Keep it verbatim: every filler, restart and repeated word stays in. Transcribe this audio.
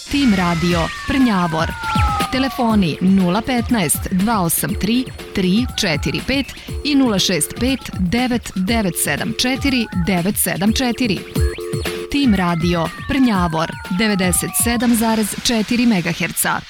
Tim Radio Prnjavor. Telefoni nula petnaest dva osam tri tri četiri pet i nula šest pet devet devet sedam četiri devet sedam četiri. Tim Radio Prnjavor devedeset sedam zarez četiri megaherca.